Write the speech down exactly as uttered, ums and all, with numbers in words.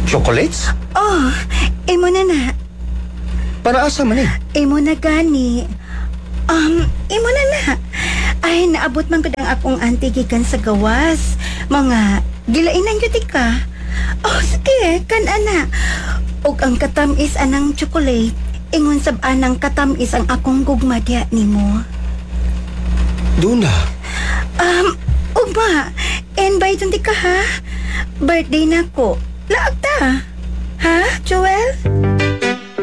Chocolates? Oh, imo na na. Para asa man eh? Imo na gani. Um, imo na na. Ay, naabot man ko ang akong auntie gikan sa gawas. Mga gilainan yun ka. Oh, sige, kan ana. Og ang katamis anang chocolate. Ingon sab anang katamis ang akong gugma diya nimo. Duna. Um, ugma, invite yun ka ha? Birthday na ko. Laag ta. Ha, Joel?